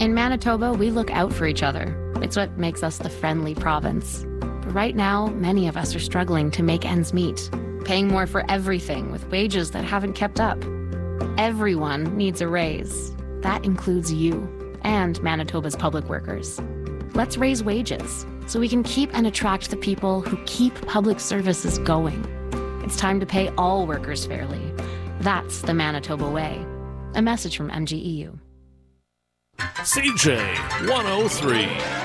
In Manitoba, we look out for each other. It's what makes us the friendly province. But right now, many of us are struggling to make ends meet, paying more for everything with wages that haven't kept up. Everyone needs a raise. That includes you and Manitoba's public workers. Let's raise wages so we can keep and attract the people who keep public services going. It's time to pay all workers fairly. That's the Manitoba way. A message from MGEU. CJ 103.